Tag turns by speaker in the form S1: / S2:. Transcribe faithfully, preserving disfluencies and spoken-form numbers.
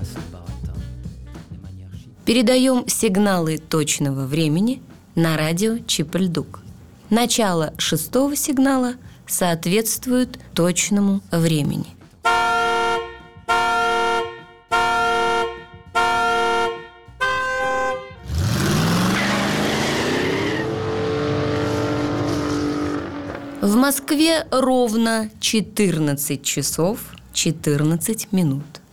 S1: Передаем сигналы точного времени на радио Чип-Ль-Дук. Начало шестого сигнала соответствует точному времени. В Москве ровно четырнадцать часов четырнадцать минут.